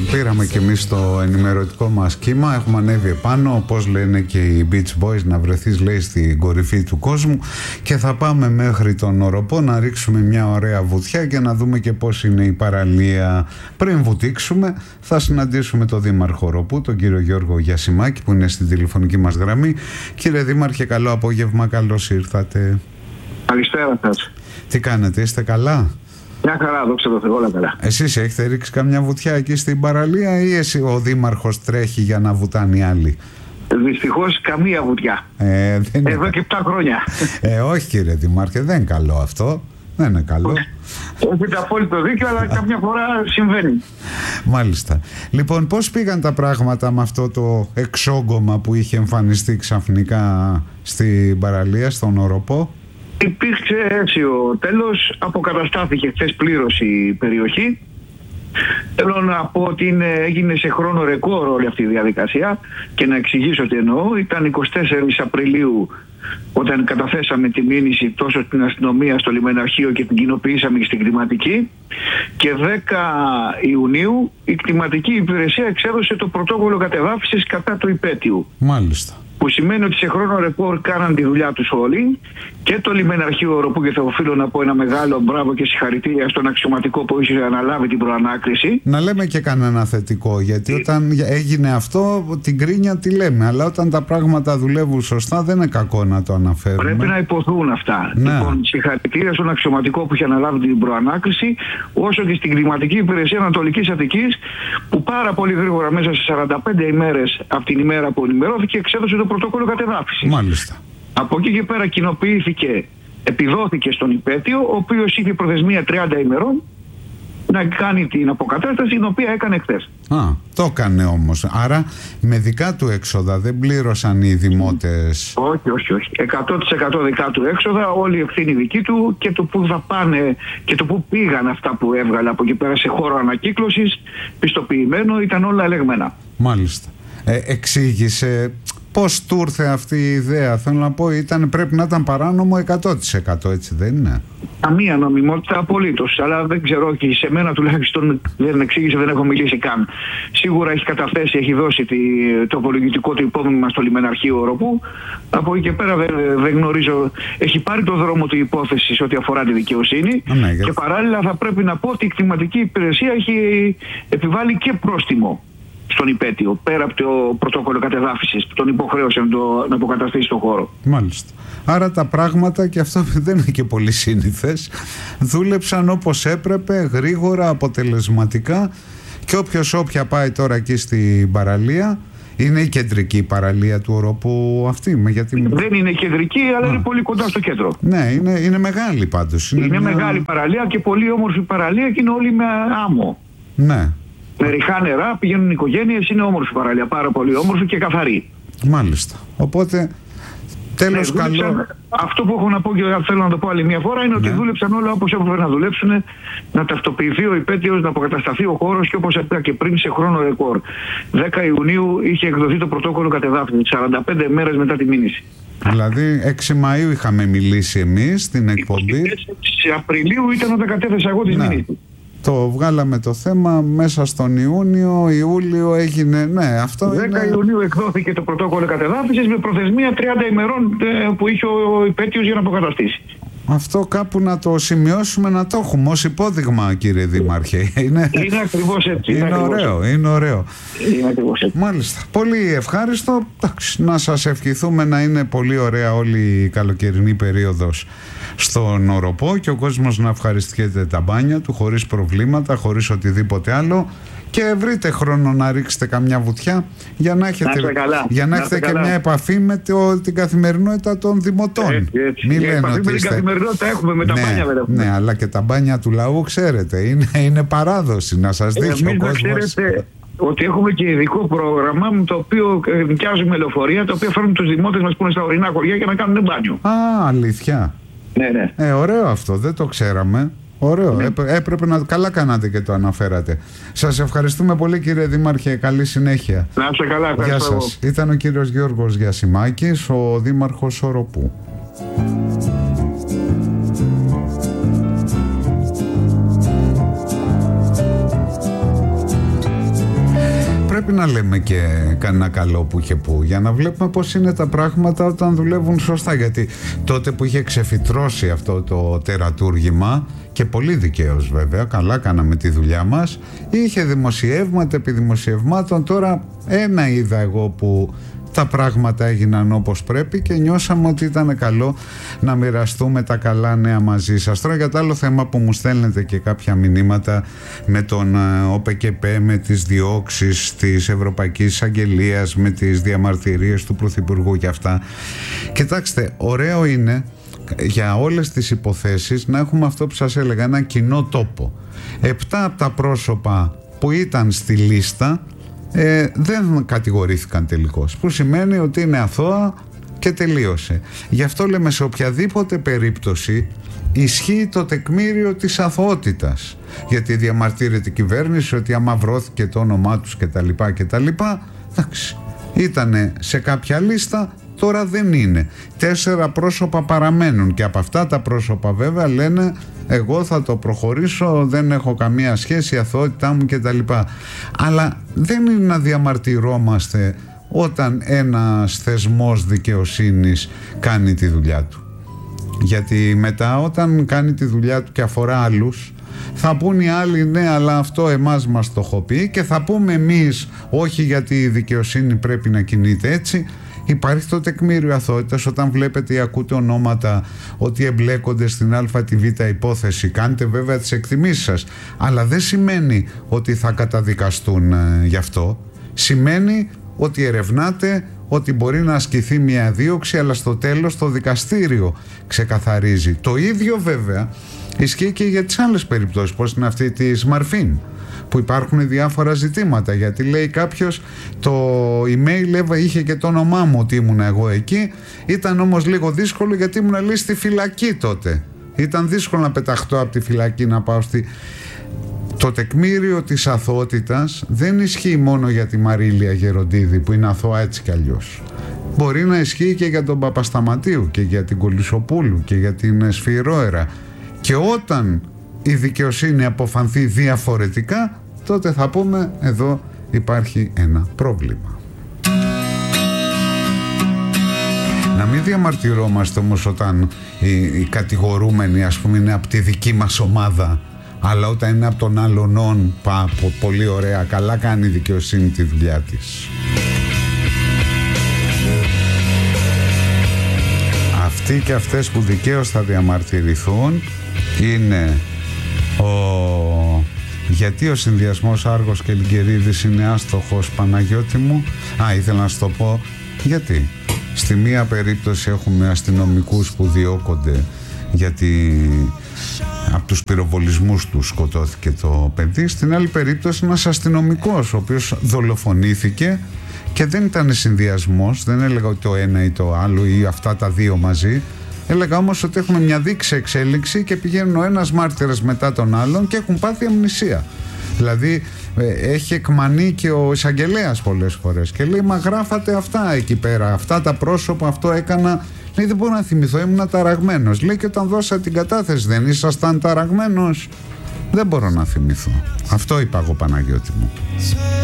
πήραμε κι εμείς το ενημερωτικό μας κύμα. Έχουμε ανέβει επάνω, όπως λένε και οι Beach Boys, να βρεθείς, λέει, στην κορυφή του κόσμου. Και θα πάμε μέχρι τον Οροπό να ρίξουμε μια ωραία βουτιά και να δούμε και πώς είναι η παραλία. Πριν βουτήξουμε, θα συναντήσουμε τον Δήμαρχο Οροπού, τον κύριο Γιώργο Γιασιμάκη, που είναι στην τηλεφωνική μας γραμμή. Κύριε Δήμαρχε, καλό απόγευμα, καλώς ήρθατε. Καλησπέρα σας. Τι κάνετε, είστε καλά? Μια χαρά, δόξα τω Θεώ, όλα καλά. Εσείς έχετε ρίξει καμιά βουτιά εκεί στην παραλία ή εσύ ο Δήμαρχος τρέχει για να βουτάνε οι άλλοι? Δυστυχώς καμία βουτιά. Εδώ και 7 χρόνια. Όχι κύριε Δήμαρχε, δεν είναι καλό αυτό. Δεν είναι καλό. Έχετε απόλυτο δίκιο, αλλά καμιά φορά συμβαίνει. Μάλιστα. Λοιπόν, πώς πήγαν τα πράγματα με αυτό το εξόγκωμα που είχε εμφανιστεί ξαφνικά στην παραλία, στον Οροπό? Υπήρξε αίσιο τέλος, αποκαταστάθηκε χθες πλήρως η περιοχή. Θέλω να πω ότι έγινε σε χρόνο ρεκόρ όλη αυτή η διαδικασία και να εξηγήσω τι εννοώ. Ήταν 24 Απριλίου όταν καταθέσαμε τη μήνυση τόσο στην αστυνομία, στο λιμεναρχείο και την κοινοποιήσαμε και στην κτηματική, και 10 Ιουνίου η κτηματική υπηρεσία εξέδωσε το πρωτόκολλο κατεδάφισης κατά του υπαίτιου. Μάλιστα. Που σημαίνει ότι σε χρόνο ρεκόρ κάναν τη δουλειά τους όλοι, και το λιμεναρχείο Οροπού, και θα οφείλω να πω ένα μεγάλο μπράβο και συγχαρητήρια στον αξιωματικό που είχε αναλάβει την προανάκριση. Να λέμε και κανένα θετικό, γιατί όταν έγινε αυτό την κρίνια τη λέμε, αλλά όταν τα πράγματα δουλεύουν σωστά δεν είναι κακό να το αναφέρουμε. Πρέπει να υποθούν αυτά. Ναι. Λοιπόν, συγχαρητήρια στον αξιωματικό που είχε αναλάβει την προανάκριση, όσο και στην κλιματική υπηρεσία Ανατολικής Αττικής, που πάρα πολύ γρήγορα, μέσα σε 45 ημέρες από την ημέρα που ενημερώθηκε, εξέδωσε το πρωτόκολλο κατεδάφισης. Μάλιστα. Από εκεί και πέρα κοινοποιήθηκε, επιδόθηκε στον υπαίτειο, ο οποίος είχε προθεσμία 30 ημερών να κάνει την αποκατάσταση, την οποία έκανε χθες. Το έκανε όμως. Άρα με δικά του έξοδα δεν πλήρωσαν οι δημότες? Όχι. 100% δικά του έξοδα, όλη η ευθύνη δική του, και το που θα πάνε και το που πήγαν αυτά που έβγαλε από εκεί πέρα σε χώρο ανακύκλωσης, πιστοποιημένο, ήταν όλα ελεγμένα. Μάλιστα. Εξήγησε πώς του ήρθε αυτή η ιδέα? Θέλω να πω, πρέπει να ήταν παράνομο 100%, έτσι δεν είναι? Καμία νομιμότητα απολύτως, αλλά δεν ξέρω, και σε μένα τουλάχιστον δεν εξήγησε, δεν έχω μιλήσει καν. Σίγουρα έχει καταθέσει, έχει δώσει το απολογητικό του υπόμνημα στο λιμεναρχείο Οροπού. Από εκεί και πέρα δεν γνωρίζω, έχει πάρει το δρόμο του υπόθεση ό,τι αφορά τη δικαιοσύνη. Και παράλληλα θα πρέπει να πω ότι η κτηματική υπηρεσία έχει επιβάλει και πρόστιμο στον υπαίτειο, πέρα από το πρωτόκολλο κατεδάφισης που τον υποχρέωσε να αποκαταστήσει τον χώρο. Μάλιστα. Άρα τα πράγματα, και αυτό δεν είναι και πολύ σύνηθες, δούλεψαν όπως έπρεπε, γρήγορα, αποτελεσματικά, και όποια πάει τώρα εκεί στην παραλία, είναι η κεντρική παραλία του Οροπού αυτή? Δεν είναι κεντρική, αλλά είναι πολύ κοντά στο κέντρο. Ναι, είναι μεγάλη πάντως. Είναι μεγάλη παραλία και πολύ όμορφη παραλία, και είναι όλη με άμμο. Ναι. Με ριχά νερά, πηγαίνουν οικογένειες, είναι όμορφη παραλία, πάρα πολύ όμορφη και καθαρή. Μάλιστα. Οπότε τέλος καλό. Αυτό που έχω να πω, και θέλω να το πω άλλη μια φορά, είναι ότι δούλεψαν όλα όπως έπρεπε να δουλέψουν, να ταυτοποιηθεί ο υπαίτειος, να αποκατασταθεί ο χώρος, και όπως είπα και πριν, σε χρόνο ρεκόρ. 10 Ιουνίου είχε εκδοθεί το πρωτόκολλο κατεδάφισης, 45 μέρες μετά τη μήνυση. Δηλαδή 6 Μαΐου είχαμε μιλήσει εμείς στην εκπομπή. 24 Απριλίου ήταν όταν κατέθεσα εγώ τη μήνυση. Το βγάλαμε το θέμα μέσα στον Ιούλιο έγινε, αυτό 10 Ιουνίου εκδόθηκε το πρωτόκολλο κατεδάφισης με προθεσμία 30 ημερών που είχε ο υπαίτειος για να αποκαταστήσει. Αυτό κάπου να το σημειώσουμε, να το έχουμε ως υπόδειγμα, κύριε Δήμαρχε. Είναι ακριβώς έτσι. Είναι ωραίο. Είναι ακριβώς έτσι. Μάλιστα. Πολύ ευχάριστο. Να σας ευχηθούμε να είναι πολύ ωραία όλη η καλοκαιρινή περίοδος στον Οροπό, και ο κόσμος να ευχαριστιέται τα μπάνια του χωρίς προβλήματα, χωρίς οτιδήποτε άλλο, και βρείτε χρόνο να ρίξετε καμιά βουτιά για να έχετε, και μια επαφή με την καθημερινότητα των δημοτών. Μην λένε ότι την καθημερινότητα έχουμε με τα μπάνια, βέβαια. Ναι, αλλά και τα μπάνια του λαού, ξέρετε, είναι παράδοση, να σας δείχνει ο κόσμος. Ότι έχουμε και ειδικό πρόγραμμα με το οποίο νοικιάζουμε λεωφορεία, τα οποία φέρνουν τους δημότες μας που είναι στα ορεινά χωριά για να κάνουν μπάνιο. Αλήθεια? Ναι. Ωραίο αυτό, δεν το ξέραμε. Ωραίο, έπρεπε να... Καλά κάνατε και το αναφέρατε. Σας ευχαριστούμε πολύ, κύριε Δήμαρχε, καλή συνέχεια. Να είστε καλά, ευχαριστώ. Γεια σας. Ήταν ο κύριος Γιώργος Γιασιμάκης, ο Δήμαρχος Οροπού. πρέπει να λέμε και κανένα καλό που και που, για να βλέπουμε πώς είναι τα πράγματα όταν δουλεύουν σωστά. Γιατί τότε που είχε ξεφυτρώσει αυτό το τερατούργημα, και πολύ δικαίως βέβαια, καλά κάναμε τη δουλειά μας, είχε δημοσιεύματα επί δημοσιευμάτων. Τώρα ένα είδα εγώ που τα πράγματα έγιναν όπως πρέπει και νιώσαμε ότι ήταν καλό να μοιραστούμε τα καλά νέα μαζί σας. Τώρα για το άλλο θέμα που μου στέλνετε και κάποια μηνύματα με τον ΟΠΚΠ, με τις διώξεις της Ευρωπαϊκής Εισαγγελίας, με τις διαμαρτυρίες του Πρωθυπουργού για αυτά. Κοιτάξτε, ωραίο είναι για όλες τις υποθέσεις να έχουμε αυτό που σας έλεγα, ένα κοινό τόπο. 7 από τα πρόσωπα που ήταν στη λίστα δεν κατηγορήθηκαν τελικώς, που σημαίνει ότι είναι αθώα και τελείωσε. Γι' αυτό λέμε, σε οποιαδήποτε περίπτωση ισχύει το τεκμήριο της αθωότητας, γιατί διαμαρτύρεται η κυβέρνηση ότι άμα βρώθηκε το όνομά τους κτλ, εντάξει, ήτανε σε κάποια λίστα, τώρα δεν είναι. 4 πρόσωπα παραμένουν και από αυτά τα πρόσωπα βέβαια λένε εγώ θα το προχωρήσω, δεν έχω καμία σχέση, η αθωότητά μου κτλ. Αλλά δεν είναι να διαμαρτυρόμαστε όταν ένας θεσμός δικαιοσύνης κάνει τη δουλειά του. Γιατί μετά όταν κάνει τη δουλειά του και αφορά άλλους, θα πούν οι άλλοι ναι, αλλά αυτό εμάς μας στοχοποιεί, και θα πούμε εμείς όχι, γιατί η δικαιοσύνη πρέπει να κινείται έτσι. Υπάρχει το τεκμήριο αθωότητας. Όταν βλέπετε ή ακούτε ονόματα ότι εμπλέκονται στην α τη β υπόθεση, κάντε βέβαια τις εκτιμήσεις σας, αλλά δεν σημαίνει ότι θα καταδικαστούν γι' αυτό. Σημαίνει ότι ερευνάτε, ότι μπορεί να ασκηθεί μια δίωξη, αλλά στο τέλος το δικαστήριο ξεκαθαρίζει. Το ίδιο βέβαια ισχύει και για τις άλλες περιπτώσεις, όπως είναι αυτή της Μαρφίν, που υπάρχουν διάφορα ζητήματα, γιατί λέει κάποιος το email είχε και το όνομά μου ότι ήμουν εγώ εκεί, ήταν όμως λίγο δύσκολο γιατί ήμουν λέει στη φυλακή τότε, ήταν δύσκολο να πεταχτώ από τη φυλακή να πάω στη... Το τεκμήριο της αθωότητας δεν ισχύει μόνο για τη Μαρίλια Γεροντίδη που είναι αθώα έτσι κι αλλιώς. Μπορεί να ισχύει και για τον Παπασταματίου και για την Κολυσοπούλου και για την Σφυρόερα, και όταν η δικαιοσύνη αποφανθεί διαφορετικά, τότε θα πούμε εδώ υπάρχει ένα πρόβλημα. Να μην διαμαρτυρόμαστε όμως όταν οι κατηγορούμενοι ας πούμε είναι από τη δική μας ομάδα, αλλά όταν είναι από τον άλλον πολύ ωραία, καλά κάνει η δικαιοσύνη τη δουλειά της. Αυτοί και αυτές που δικαίως θα διαμαρτυρηθούν είναι γιατί ο συνδυασμός Άργος και Λιγκερίδης είναι άστοχος, Παναγιώτη μου. Ήθελα να σου το πω γιατί. Στη μία περίπτωση έχουμε αστυνομικούς που διώκονται γιατί από τους πυροβολισμούς του σκοτώθηκε το παιδί. Στην άλλη περίπτωση ένας αστυνομικός ο οποίος δολοφονήθηκε και δεν ήταν συνδυασμός, δεν έλεγα ότι το ένα ή το άλλο ή αυτά τα δύο μαζί. Έλεγα όμως ότι έχουμε μια δίξη εξέλιξη και πηγαίνουν ο ένας μάρτυρας μετά τον άλλον και έχουν πάθει αμνησία. Δηλαδή έχει εκμανεί και ο εισαγγελέας πολλές φορές και λέει μα γράφατε αυτά εκεί πέρα, αυτά τα πρόσωπα, αυτό έκανα. Λέει δεν μπορώ να θυμηθώ, ήμουν ταραγμένος. Λέει και όταν δώσα την κατάθεση δεν ήσασταν ταραγμένος? Δεν μπορώ να θυμηθώ. Αυτό είπα εγώ, Παναγιώτη μου.